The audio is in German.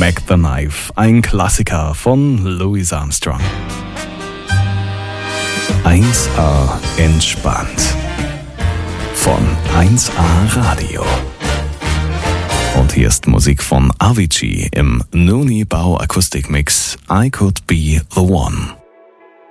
Mac the Knife, ein Klassiker von Louis Armstrong. 1A entspannt von 1A Radio. Und hier ist Musik von Avicii im Nooney Bau Akustikmix I Could Be the One.